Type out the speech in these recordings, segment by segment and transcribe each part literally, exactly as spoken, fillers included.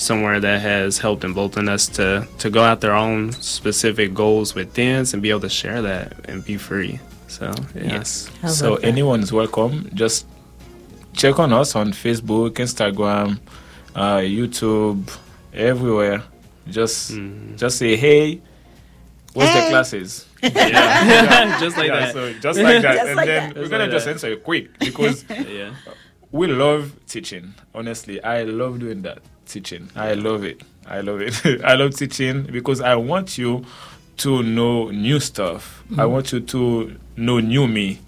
somewhere that has helped embolden us to, to go out their own specific goals with dance and be able to share that and be free. So, yeah. Yes. So anyone is welcome. Just check on us on Facebook, Instagram, uh, YouTube, everywhere. Just mm. just say, hey, what's hey. the classes? Yeah, yeah. just like yeah, that. So just like that. Just and like then that. we're Just going like to just that. answer it quick because yeah. we love teaching. Honestly, I love doing that, teaching. I love it. I love it. I love teaching because I want you to know new stuff. Mm. I want you to know new me.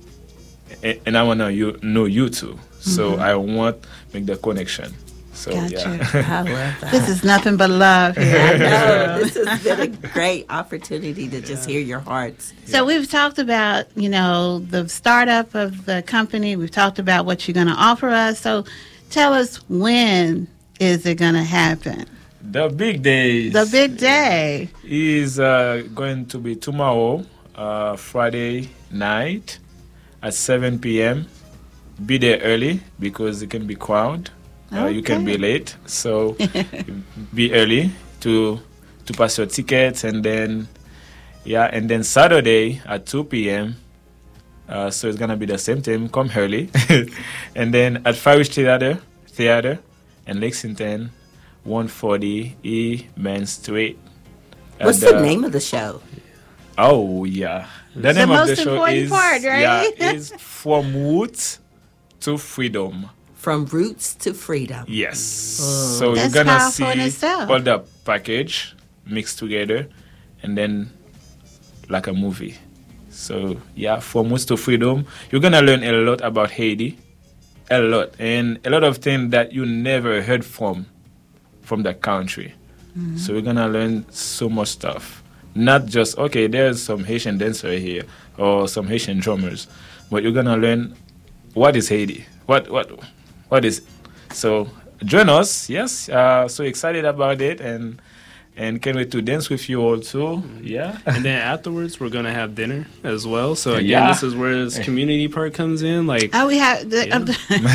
And I want to you know you too. So mm-hmm. I want to make the connection. So, Got yeah. you. I love that. This is nothing but love here. I know. This has been a great opportunity to just hear your hearts. So we've talked about, you know, the startup of the company. We've talked about what you're going to offer us. So tell us, when is it going to happen? The big day. The big day is uh, going to be tomorrow, uh, Friday night at seven p.m. Be there early because it can be crowded. Uh, okay. You can be late, so be early to to pass your tickets, and then yeah, and then Saturday at two p.m. Uh, so it's gonna be the same time. Come early, and then at Farish Theater, Theater, in Lexington, one forty E Main Street. What's and, the uh, name of the show? Oh yeah, the the name of most the show important is part, right? yeah, is From Roots to Freedom. From Roots to Freedom. Yes. Oh. So That's you're gonna powerful in see itself. all the package mixed together, and then like a movie. So yeah, From Roots to Freedom, you're gonna learn a lot about Haiti, a lot, and a lot of things that you never heard from from the country. Mm-hmm. So we're gonna learn so much stuff. Not just okay, there's some Haitian dancer here or some Haitian drummers, but you're gonna learn what is Haiti, what what what is. So join us. Yes, uh, so excited about it, and and can't wait to dance with you all too. Yeah, and then afterwards we're gonna have dinner as well. So again, Yeah. this is where this community part comes in. Like, Oh, we have. The, Yeah. um,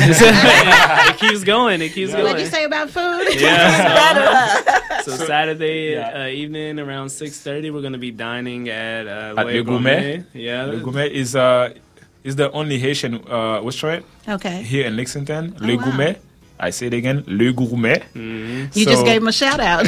it keeps going. It keeps Yeah. going. what'd you say about food? Yeah. So, so Saturday Yeah. uh, evening around six thirty, we're gonna be dining at uh, At Le Gourmet. Yeah, Le Gourmet is uh is the only Haitian uh, restaurant Okay. here in Lexington. Oh, Le wow. Gourmet. I say it again, Le Gourmet. Mhm. You So- just gave him a shout out.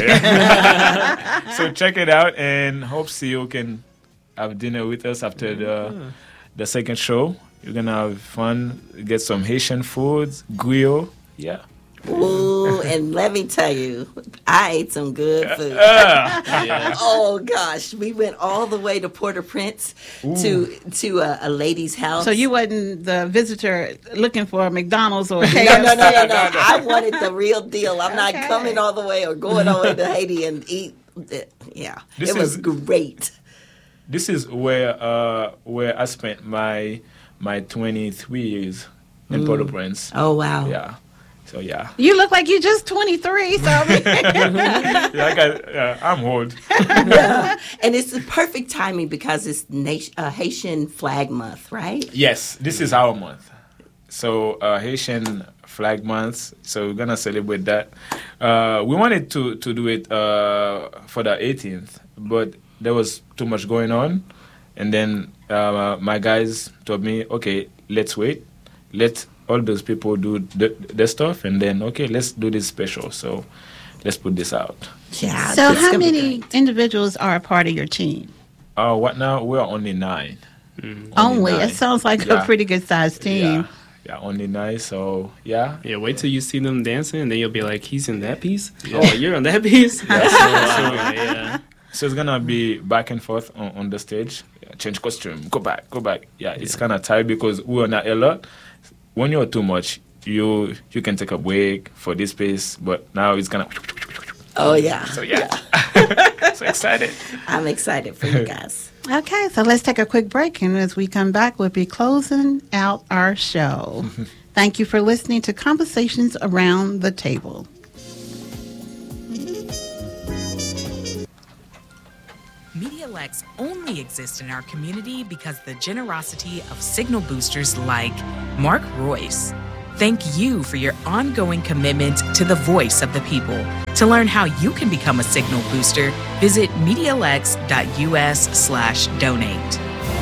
So check it out, and hope see you can have dinner with us after the the second show. You're gonna have fun, get some Haitian foods, griot. Yeah. Ooh, and let me tell you, I ate some good food. Ah. Yeah. Oh gosh, we went all the way to Port-au-Prince to to a, a lady's house. So you wasn't the visitor looking for a McDonald's or a K No, F C? no, no, no, no. I wanted the real deal. I'm not Okay. coming all the way or going all the way to Haiti and eat. it. Yeah, This it was is- great. This is where uh where I spent my my twenty-three years in Port-au-Prince. Oh wow. Yeah. So yeah. You look like you're just twenty-three. So I mean, Like I, uh, I'm old. Yeah. And it's the perfect timing because it's nation, uh, Haitian Flag Month, right? Yes, this is our month. So uh, Haitian Flag Month. So we're gonna celebrate that. Uh, we wanted to to do it uh, for the eighteenth, but there was too much going on, and then uh, my guys told me, okay, let's wait, let all those people do the, the stuff, and then okay, let's do this special. So let's put this out. Yeah. so it's how gonna be many great. individuals are a part of your team? Uh, what now? We're only nine. Only. nine. It sounds like Yeah. a pretty good sized team. Yeah, yeah, only nine. So yeah. Yeah, wait till you see them dancing, and then you'll be like, "He's in that piece. Oh, you're on that piece." Yeah, so- so- Wow, yeah. So it's gonna be back and forth on, on the stage. Yeah, change costume, go back, go back. Yeah, it's kind of tight because we are not a lot. When you're too much, you you can take a break for this space, but now it's gonna. Oh yeah. So yeah, so excited. I'm excited for you guys. Okay, so let's take a quick break, and as we come back, we'll be closing out our show. Thank you for listening to Conversations Around the Table. MediaLex only exists in our community because the generosity of signal boosters like Mark Royce, thank you for your ongoing commitment to the voice of the people. To learn how you can become a Signal Booster, visit MediaLex.us slash donate.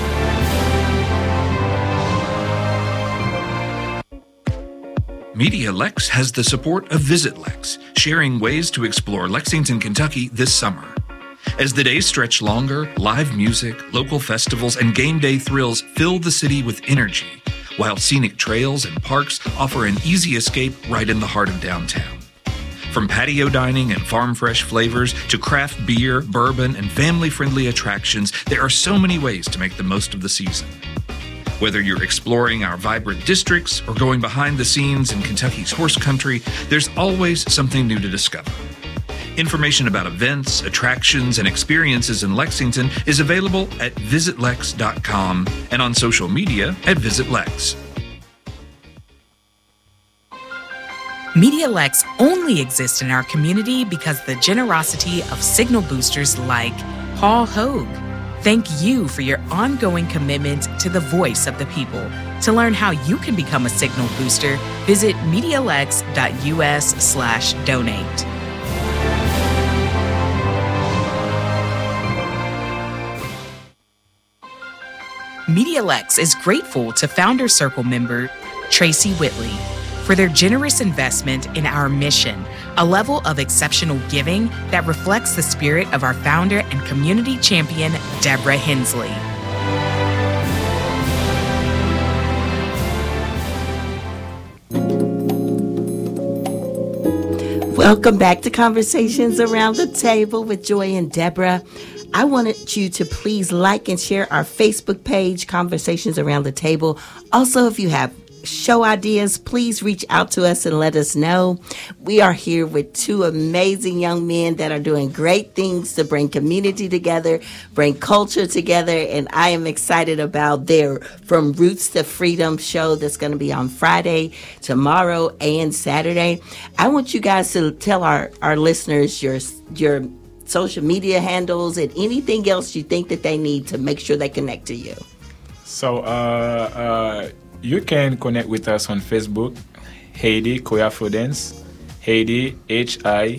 MediaLex has the support of VisitLex, sharing ways to explore Lexington, Kentucky this summer. As the days stretch longer, live music, local festivals, and game day thrills fill the city with energy, while scenic trails and parks offer an easy escape right in the heart of downtown. From patio dining and farm-fresh flavors to craft beer, bourbon, and family-friendly attractions, there are so many ways to make the most of the season. Whether you're exploring our vibrant districts or going behind the scenes in Kentucky's horse country, there's always something new to discover. Information about events, attractions, and experiences in Lexington is available at visit lex dot com and on social media at VisitLex. MediaLex only exists in our community because the generosity of Signal Boosters like Paul Hogue. Thank you for your ongoing commitment to the voice of the people. To learn how you can become a Signal Booster, visit MediaLex.us slash donate. MediaLex is grateful to Founder Circle member Tracy Whitley for their generous investment in our mission, a level of exceptional giving that reflects the spirit of our founder and community champion, Deborah Hensley. Welcome back to Conversations Around the Table with Joy and Deborah. I wanted you to please like and share our Facebook page, Conversations Around the Table. Also, if you have show ideas, please reach out to us and let us know. We are here with two amazing young men that are doing great things to bring community together, bring culture together, and I am excited about their From Roots to Freedom show that's going to be on Friday, tomorrow, and Saturday. I want you guys to tell our, our listeners your your social media handles and anything else you think that they need to make sure they connect to you. So, uh, uh, you can connect with us on Facebook, Haiti Coyafo Dance, Haiti H I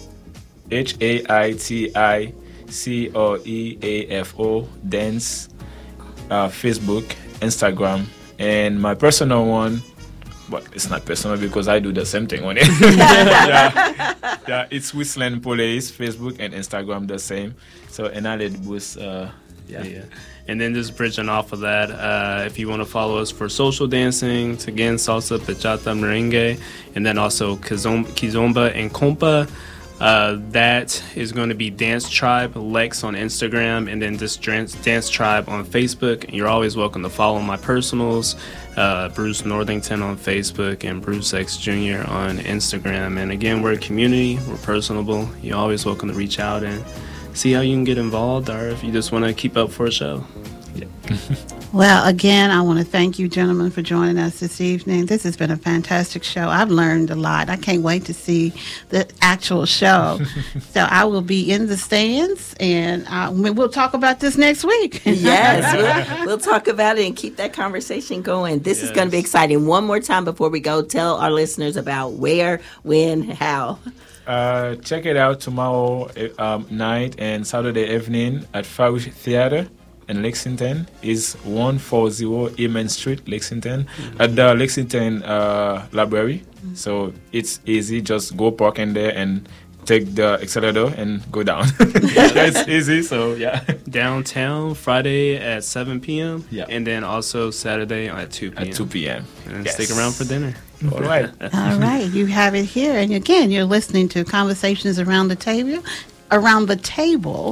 H A I T I C O E A F O Dance, uh, Facebook, Instagram, and my personal one, but it's not personal because I do the same thing on it. yeah, yeah, it's Whistland Police, Facebook and Instagram the same. So, and I let boost, uh, yeah. yeah. And then just bridging off of that, uh, if you want to follow us for social dancing, it's again salsa, bachata, merengue, and then also kizomba, kizomba and compa. Uh, that is going to be Dance Tribe Lex on Instagram, and then just Dance, Dance Tribe on Facebook. And you're always welcome to follow my personals, uh, Bruce Northington on Facebook and Bruce X Junior on Instagram. And again, we're a community, we're personable. You're always welcome to reach out and see how you can get involved, or if you just want to keep up for a show. Yeah. Well, again, I want to thank you, gentlemen, for joining us this evening. This has been a fantastic show. I've learned a lot. I can't wait to see the actual show. So I will be in the stands, and uh, we'll talk about this next week. Yes, we'll, we'll talk about it and keep that conversation going. This yes. is going to be exciting. One more time before we go, tell our listeners about where, when, how. Uh, check it out tomorrow um, night and Saturday evening at Farish Theater in Lexington. Is one forty Eman Street, Lexington, mm-hmm. at the Lexington uh, Library. Mm-hmm. So it's easy. Just go park in there and take the accelerator and go down. It's easy. So yeah. Downtown Friday at seven p.m. Yeah. And then also Saturday at two p.m. At two p.m. And yes. stick around for dinner. All right. All right. You have it here. And again, you're listening to Conversations Around the Table. Around the Table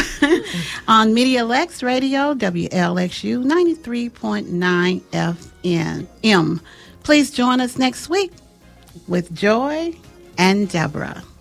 on MediaLex Radio, W L X U ninety-three point nine F M. Please join us next week with Joy and Deborah.